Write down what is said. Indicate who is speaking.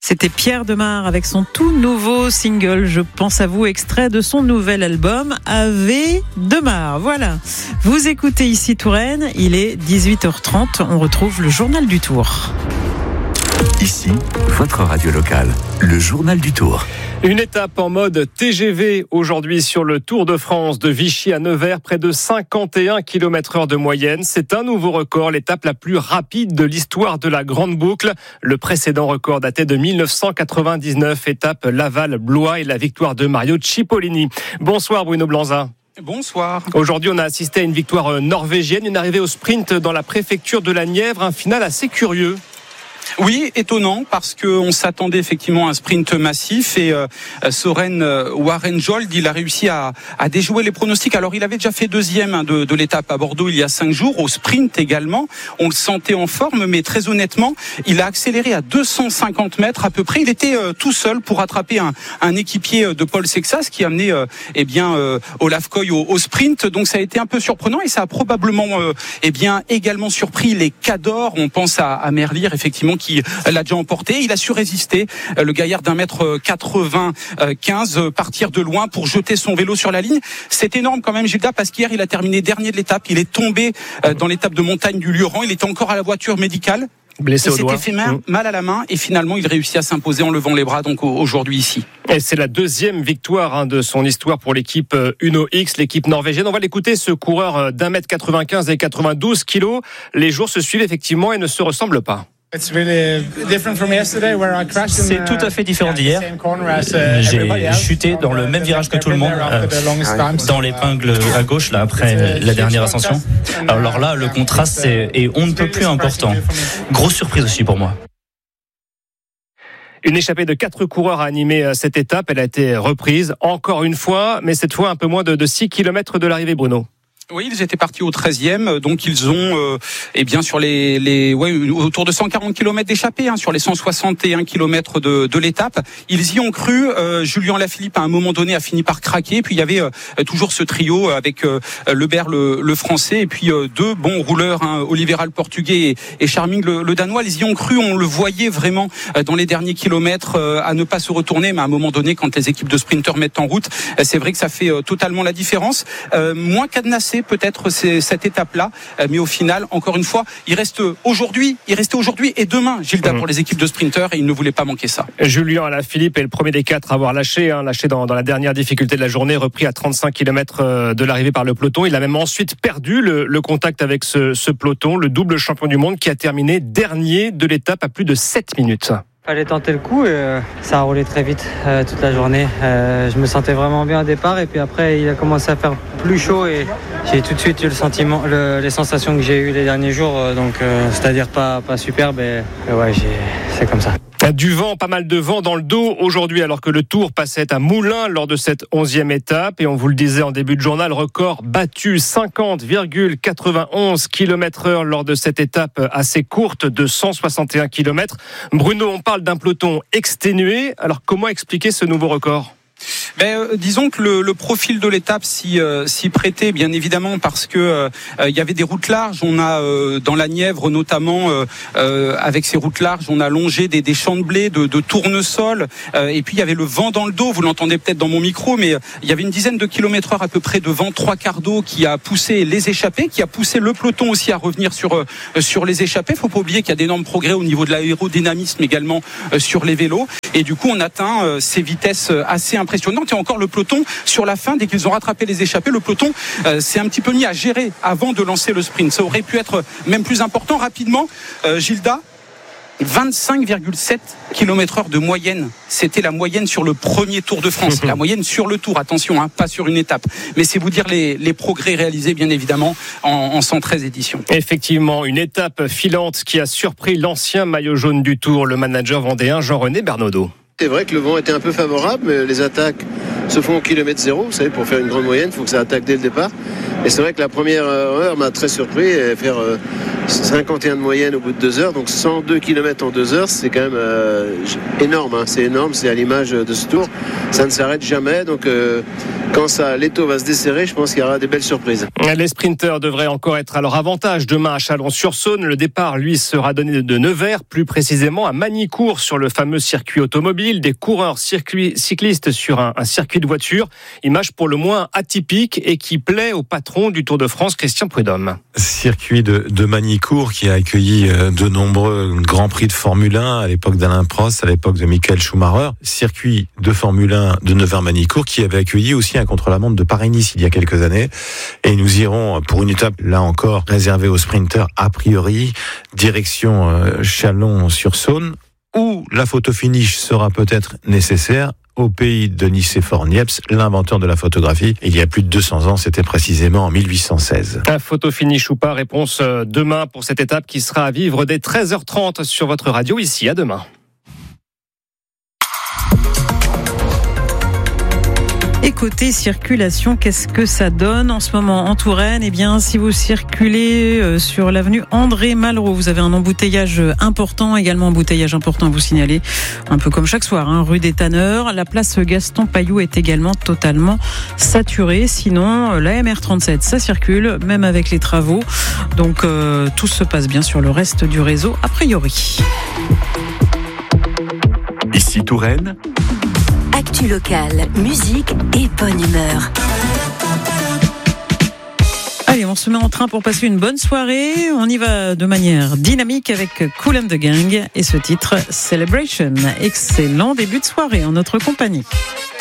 Speaker 1: C'était Pierre Demar avec son tout nouveau single Je pense à vous, extrait de son nouvel album Ave Demar. Voilà, vous écoutez ici Touraine, il est 18h30, on retrouve le journal du Tour.
Speaker 2: Ici, votre radio locale, le journal du Tour.
Speaker 3: Une étape en mode TGV aujourd'hui sur le Tour de France de Vichy à Nevers, près de 51 km/h de moyenne. C'est un nouveau record, l'étape la plus rapide de l'histoire de la Grande Boucle. Le précédent record datait de 1999, étape Laval-Blois et la victoire de Mario Cipollini. Bonsoir Bruno Blanza.
Speaker 4: Bonsoir.
Speaker 3: Aujourd'hui, on a assisté à une victoire norvégienne, une arrivée au sprint dans la préfecture de la Nièvre, un final assez curieux.
Speaker 4: Oui, étonnant parce qu'on s'attendait effectivement à un sprint massif et Søren Warenjold, il a réussi à déjouer les pronostics. Alors il avait déjà fait deuxième de l'étape à Bordeaux il y a 5 jours, au sprint également. On le sentait en forme, mais très honnêtement, il a accéléré à 250 mètres à peu près. Il était tout seul pour rattraper un équipier de Paul Sexas qui a amené Olaf Koy au sprint. Donc ça a été un peu surprenant et ça a probablement également surpris les Cadors. On pense à Merlier effectivement qui l'a déjà emporté. Il a su résister, le gaillard d'1m95, partir de loin pour jeter son vélo sur la ligne. C'est énorme quand même, Gilda, parce qu'hier il a terminé dernier de l'étape. Il est tombé dans l'étape de montagne du Lioran. Il était encore à la voiture médicale.
Speaker 3: Blessé au doigt.
Speaker 4: Il s'était fait mal à la main et finalement il réussit à s'imposer en levant les bras donc aujourd'hui ici.
Speaker 3: Et c'est la deuxième victoire de son histoire pour l'équipe Uno X, l'équipe norvégienne. On va l'écouter, ce coureur d'1m95 et 92 kilos. Les jours se suivent effectivement et ne se ressemblent pas.
Speaker 5: C'est tout à fait différent d'hier. J'ai chuté dans le même virage que tout le monde, dans l'épingle à gauche là, après la dernière ascension. Alors là, le contraste est on ne peut plus important. Grosse surprise aussi pour moi.
Speaker 3: Une échappée de 4 coureurs a animé cette étape. Elle a été reprise encore une fois, mais cette fois un peu moins de 6 km de l'arrivée, Bruno.
Speaker 4: Oui, ils étaient partis au 13e, donc ils ont sur autour de 140 km d'échappée, sur les 161 km de l'étape. Ils y ont cru. Julien Lafilippe à un moment donné a fini par craquer. Puis il y avait toujours ce trio avec Lebert le français et puis deux bons rouleurs, Oliveira le portugais et Charming le danois. Ils y ont cru. On le voyait vraiment dans les derniers kilomètres à ne pas se retourner. Mais à un moment donné, quand les équipes de sprinteurs mettent en route, c'est vrai que ça fait totalement la différence. Moins cadenassé peut-être cette étape-là, mais au final, encore une fois, il restait aujourd'hui et demain, Gilda, pour les équipes de sprinteurs, et il ne voulait pas manquer ça.
Speaker 3: Julien Alaphilippe est le premier des 4 à avoir lâché dans la dernière difficulté de la journée, repris à 35 km de l'arrivée par le peloton. Il a même ensuite perdu le contact avec ce peloton, le double champion du monde qui a terminé dernier de l'étape à plus de 7 minutes.
Speaker 6: Fallait tenter le coup et ça a roulé très vite toute la journée. Je me sentais vraiment bien au départ et puis après il a commencé à faire plus chaud et j'ai tout de suite eu le sentiment, les sensations que j'ai eues les derniers jours, c'est-à-dire pas superbe et c'est comme ça.
Speaker 3: Du vent, pas mal de vent dans le dos aujourd'hui alors que le Tour passait à Moulins lors de cette 11e étape et on vous le disait en début de journal, record battu 50,91 km/h lors de cette étape assez courte de 161 km. Bruno, on parle d'un peloton exténué, alors comment expliquer ce nouveau record ?
Speaker 4: Disons que le profil de l'étape s'y prêtait bien évidemment parce que il y avait des routes larges. On a dans la Nièvre notamment avec ces routes larges, on a longé des champs de blé, de tournesol et puis il y avait le vent dans le dos. Vous l'entendez peut-être dans mon micro, mais il y avait une dizaine de kilomètres heure à peu près de vent, 3/4 d'eau qui a poussé les échappés, qui a poussé le peloton aussi à revenir sur les échappés. Faut pas oublier qu'il y a d'énormes progrès au niveau de l'aérodynamisme également sur les vélos et du coup on atteint ces vitesses assez impressionnantes. Et encore le peloton sur la fin, dès qu'ils ont rattrapé les échappés, le peloton s'est un petit peu mis à gérer avant de lancer le sprint. Ça aurait pu être même plus important. Rapidement, Gilda, 25,7 km/h de moyenne. C'était la moyenne sur le premier Tour de France. La moyenne sur le Tour, attention, pas sur une étape. Mais c'est vous dire les progrès réalisés, bien évidemment, en 113 éditions.
Speaker 3: Effectivement, une étape filante qui a surpris l'ancien maillot jaune du Tour, le manager vendéen Jean-René Bernaudot.
Speaker 7: C'est vrai que le vent était un peu favorable, mais les attaques se font au kilomètre zéro. Vous savez, pour faire une grande moyenne, il faut que ça attaque dès le départ. Et c'est vrai que la première heure m'a très surpris, et faire 51 de moyenne au bout de 2 heures, donc 102 km en 2 heures, c'est quand même énorme, hein. C'est énorme, c'est à l'image de ce tour, ça ne s'arrête jamais, donc quand l'étau va se desserrer, je pense qu'il y aura des belles surprises.
Speaker 3: Les sprinteurs devraient encore être à leur avantage demain à Chalon-sur-Saône. Le départ, lui, sera donné de Nevers, plus précisément à Magny-Cours, sur le fameux circuit automobile, des coureurs cyclistes sur un circuit de voiture. Image pour le moins atypique et qui plaît au patron du Tour de France, Christian Prudhomme.
Speaker 8: Circuit de Magny-Cours qui a accueilli de nombreux grands prix de Formule 1 à l'époque d'Alain Prost, à l'époque de Michael Schumacher. Circuit de Formule 1 de Nevers-Magny-Cours qui avait accueilli aussi un contre-la-montre de Paris-Nice il y a quelques années. Et nous irons pour une étape, là encore, réservée aux sprinteurs a priori, direction Chalon-sur-Saône, où la photo finish sera peut-être nécessaire au pays de Nicéphore Niepce, l'inventeur de la photographie. Il y a plus de 200 ans, c'était précisément en 1816.
Speaker 3: Un photo finish ou pas, réponse demain pour cette étape qui sera à vivre dès 13h30 sur votre radio ici. À demain.
Speaker 1: Et côté circulation, qu'est-ce que ça donne en ce moment en Touraine ? Eh bien, si vous circulez sur l'avenue André Malraux, vous avez un embouteillage important, également embouteillage important à vous signaler, un peu comme chaque soir, hein, rue des Tanneurs. La place Gaston Pailloux est également totalement saturée. Sinon, la MR37, ça circule, même avec les travaux. Donc, tout se passe bien sur le reste du réseau, a priori.
Speaker 2: Ici Touraine.
Speaker 9: Actu locale, musique et bonne humeur.
Speaker 1: Allez, on se met en train pour passer une bonne soirée. On y va de manière dynamique avec Kool and the Gang et ce titre Celebration. Excellent début de soirée en notre compagnie.